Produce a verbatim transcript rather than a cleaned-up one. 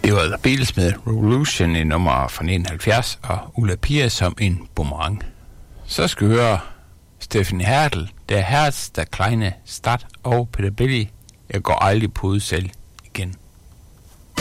Det var The Beatles med Revolution i nummer fra nitten halvfjerds og Ulla Pia som en boomerang. Så skal vi høre Steffen Hertel, Der Herz, der kleine Stadt og Peter Belli. Jeg går aldrig på selv igen.